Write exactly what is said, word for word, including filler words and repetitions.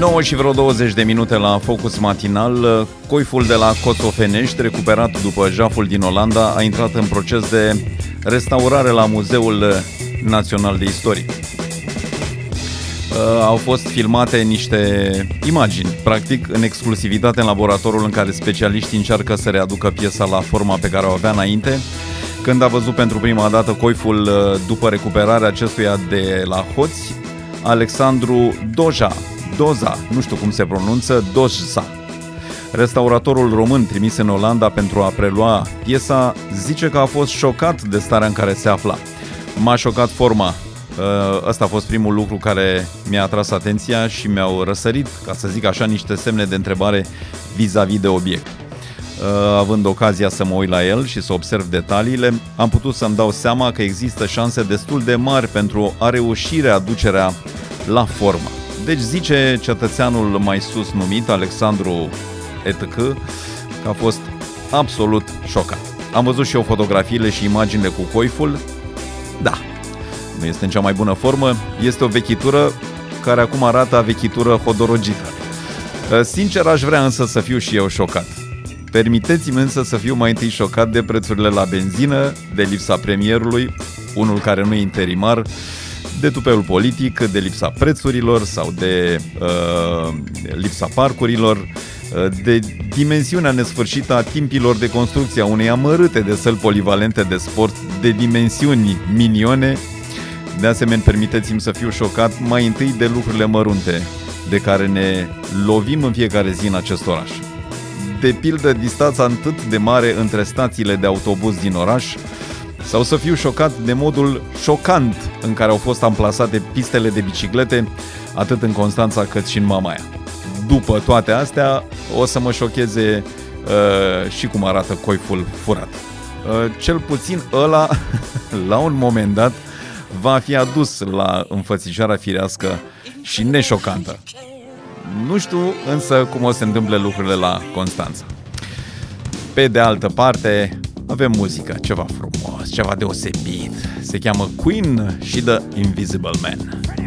nouă și vreo douăzeci de minute la Focus Matinal. Coiful de la Coțofenești, recuperat după jaful din Olanda, a intrat în proces de restaurare la Muzeul Național de Istorie. Au fost filmate niște imagini, practic, în exclusivitate în laboratorul în care specialiștii încearcă să readucă piesa la forma pe care o avea înainte. Când a văzut pentru prima dată coiful după recuperarea acestuia de la hoți, Alexandru Doja, Doza, nu știu cum se pronunță, Doza, restauratorul român trimis în Olanda pentru a prelua piesa, zice că a fost șocat de starea în care se afla. M-a șocat forma. Ăsta a fost primul lucru care mi-a atras atenția și mi-au răsărit, ca să zic așa, niște semne de întrebare vis-a-vis de obiect. Având ocazia să mă uit la el și să observ detaliile, am putut să-mi dau seama că există șanse destul de mari pentru a reuși readucerea la formă. Deci zice cetățeanul mai sus numit, Alexandru etc., că a fost absolut șocat. Am văzut și eu fotografiile și imaginile cu coiful. Da, nu este în cea mai bună formă, este o vechitură care acum arată a vechitură hodorogită. Sincer, aș vrea însă să fiu și eu șocat. Permiteți-mi însă să fiu mai întâi șocat de prețurile la benzină, de lipsa premierului, unul care nu e interimar, de tupeul politic, de lipsa prețurilor sau de uh, lipsa parcurilor, uh, de dimensiunea nesfârșită a timpilor de construcție a unei amărâte de săli polivalente de sport de dimensiuni minione. De asemenea, permiteți-mi să fiu șocat mai întâi de lucrurile mărunte de care ne lovim în fiecare zi în acest oraș. De pildă, distanța atât de mare între stațiile de autobuz din oraș, sau să fiu șocat de modul șocant în care au fost amplasate pistele de biciclete, atât în Constanța cât și în Mamaia. După toate astea, o să mă șocheze uh, și cum arată coiful furat. Uh, cel puțin ăla, la un moment dat, va fi adus la înfățișarea firească și neșocantă. Nu știu însă cum o să se întâmple lucrurile la Constanța. Pe de altă parte, avem muzică, ceva frumos, ceva deosebit. Se cheamă Queen și The Invisible Man.